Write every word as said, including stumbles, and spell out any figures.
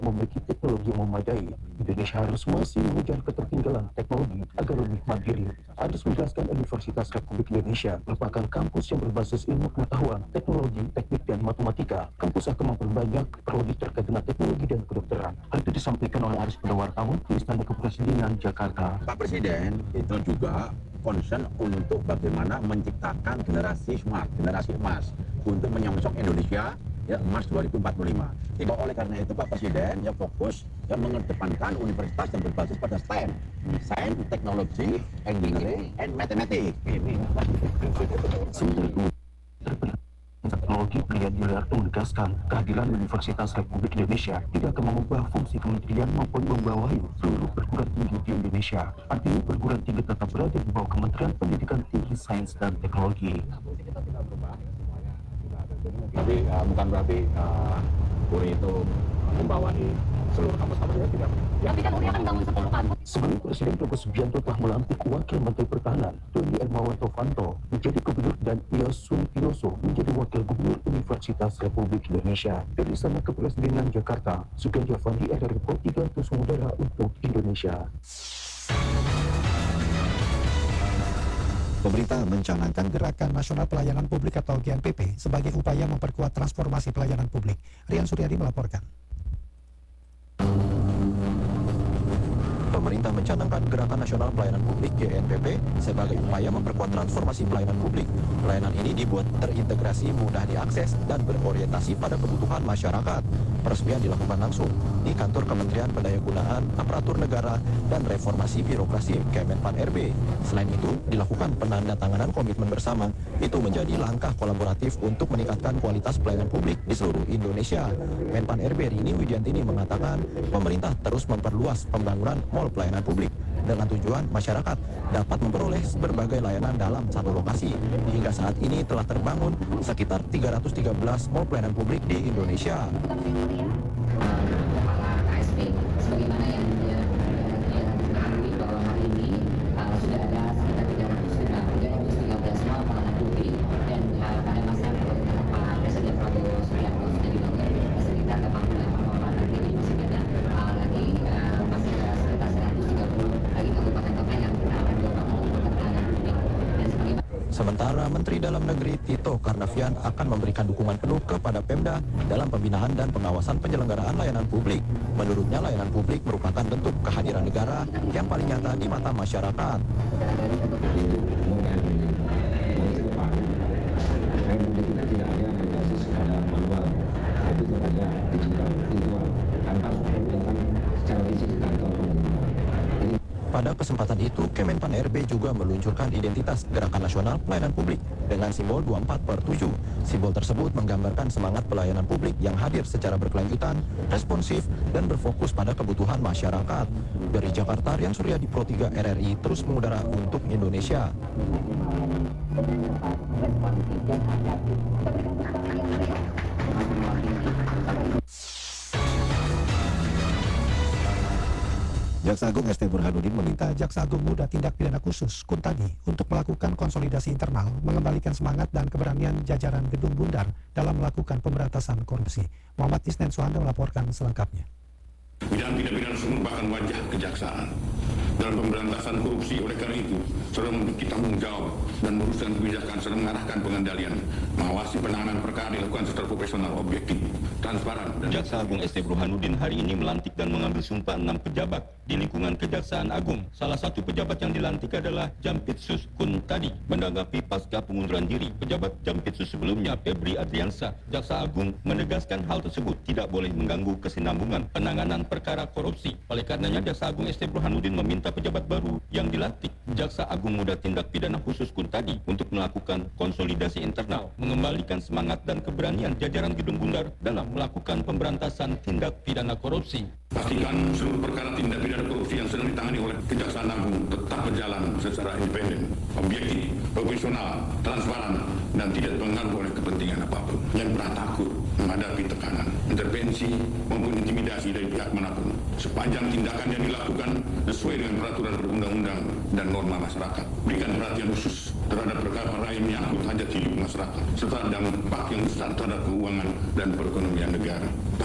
memiliki teknologi yang memadai. Indonesia harus masih mengejar ketertinggalan teknologi agar lebih mandiri. Adis menjelaskan Universitas Republik Indonesia merupakan kampus yang berbasis ilmu pengetahuan, teknologi, teknik, dan matematika. Kampus akan memperbanyak prodi terkait dengan teknologi dan kedokteran. Hal itu disampaikan oleh Aris pada wartawan di Istana Kepresidenan Jakarta. Pak Presiden itu juga concern untuk bagaimana menciptakan generasi smart, generasi emas untuk menyongsong Indonesia ya emas dua ribu empat puluh lima. Jadi oleh karena itu Pak Presiden ya fokus ya mengedepankan universitas yang berbasis pada STEM, Science, Technology, Engineering, and Mathematics. Ini. Sementara itu, Teknologi Pilihan Yuliarto menegaskan kehadiran Universitas Republik Indonesia tidak akan mengubah fungsi kementerian maupun membawahi seluruh perguruan tinggi di Indonesia. Artinya perguruan tinggi tetap berada di bawah Kementerian Pendidikan Tinggi, Sains, dan Teknologi. Tapi uh, bukan berarti uh, Uri itu membawahi seluruh kampus-kampusnya tidak. Tapi kan Uri akan bangun sepuluh kampus. Sebelum Presiden Prabowo Subianto telah melantik Wakil Menteri Pertahanan Doni Hermawan Tovanto menjadi Gubernur dan Iyas Suntioso menjadi Wakil Gubernur Universitas Republik Indonesia. Dari Istana Kepresidenan Jakarta, Sugeng Javandi, R R I Pro tiga Tusung Udara untuk Indonesia. Pemerintah mencanangkan Gerakan Nasional Pelayanan Publik atau G N P P sebagai upaya memperkuat transformasi pelayanan publik. Rian Suryadi melaporkan. Pemerintah mencanangkan Gerakan Nasional Pelayanan Publik G N P P sebagai upaya memperkuat transformasi pelayanan publik. Pelayanan ini dibuat terintegrasi, mudah diakses, dan berorientasi pada kebutuhan masyarakat. Peresmian dilakukan langsung di kantor Kementerian Pendayagunaan Aparatur Negara dan Reformasi Birokrasi Kemenpan R B. Selain itu, dilakukan penandatanganan komitmen bersama. Itu menjadi langkah kolaboratif untuk meningkatkan kualitas pelayanan publik di seluruh Indonesia. Menpan R B Rini Widiantini mengatakan, pemerintah terus memperluas pembangunan mall pelayanan publik dengan tujuan masyarakat dapat memperoleh berbagai layanan dalam satu lokasi. Hingga saat ini telah terbangun sekitar tiga ratus tiga belas mall pelayanan publik di Indonesia. Kepala K S P, sebagaimana yang dia dia ketahui bahwa hari ini uh, sudah ada sekitar tiga ratus tiga belas mall pelayanan publik dan uh, pada masa Pak Presiden Prabowo Subianto sudah dibangun sekitar delapan puluh delapan mall pelayanan publik, masih ada uh, lagi uh, masih ada sekitar seratus tiga puluh lagi kabupaten kota yang akan dibangun mall pelayanan publik dan sebagaimana. Sementara Menteri Dalam Negeri Tito Karnavian akan memberikan dukungan penuh kepada Pemda dalam pembinaan dan pengawasan penyelenggaraan layanan publik. Menurutnya, layanan publik merupakan bentuk kehadiran negara yang paling nyata di mata masyarakat. Pada kesempatan itu, Kemenpan R B juga meluncurkan identitas Gerakan Nasional Pelayanan Publik dengan simbol dua puluh empat per tujuh. Simbol tersebut menggambarkan semangat pelayanan publik yang hadir secara berkelanjutan, responsif, dan berfokus pada kebutuhan masyarakat. Dari Jakarta, Rian Suryadi, Pro tiga R R I, terus mengudara untuk Indonesia. Jaksa Agung S T Burhanuddin meminta Jaksa Agung Muda Tindak Pidana Khusus Kuntadi untuk melakukan konsolidasi internal, mengembalikan semangat dan keberanian jajaran Gedung Bundar dalam melakukan pemberantasan korupsi. Muhammad Isnen Suhanda melaporkan selengkapnya. Bidang tindak pidana khusus merupakan wajah kejaksaan dalam pemberantasan korupsi. Oleh karena itu, serta memiliki tanggung jawab dan meluruskan kebijakan serta mengarahkan pengendalian, mengawasi penanganan perkara dilakukan secara profesional, objektif, transparan. Dan Jaksa Agung S T Burhanuddin hari ini melantik dan mengambil sumpah enam pejabat di lingkungan Kejaksaan Agung. Salah satu pejabat yang dilantik adalah Jampitsus Kuntadi. Menanggapi pasca pengunduran diri pejabat Jampitsus sebelumnya, Febri Adriansa, Jaksa Agung menegaskan hal tersebut tidak boleh mengganggu kesinambungan penanganan perkara korupsi. Oleh karenanya, Jaksa Agung S T Burhanuddin meminta pejabat baru yang dilantik, Jaksa Agung Muda Tindak Pidana Khusus Kuntadi, untuk melakukan konsolidasi internal, mengembalikan semangat dan keberanian jajaran Gedung Bundar dalam melakukan pemberantasan tindak pidana korupsi. pastikan seluruh perkara tindak pidana korupsi yang sedang ditangani oleh Kejaksaan Agung tetap berjalan secara independen, objektif, profesional, transparan, dan tidak terpengaruh oleh kepentingan apapun. Jangan pernah takut menghadapi tekanan, intervensi, maupun intimidasi dari pihak manapun. Sepanjang tindakan yang dilakukan sesuai dengan peraturan perundang-undang dan norma masyarakat. Berikan perhatian khusus terhadap perkara lain yang menyangkut hajat hidup masyarakat, serta dampak yang besar terhadap keuangan dan perekonomian negara.